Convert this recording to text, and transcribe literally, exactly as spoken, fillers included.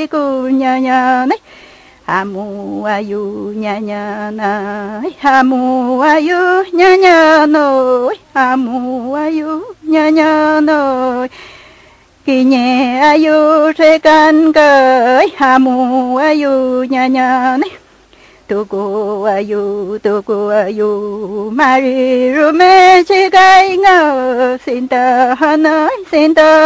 cây cu nhà nhà này hà mu ayu nhà nhà này hà mu ayu nhà nhà nội hà mu ayu nhà nhà nội kỳ nhẹ ayu sẽ can cởi hà mu ayu nhà nhà này tuku ayu tuku ayu mari rume chigai ngơ xin ta nói xin ta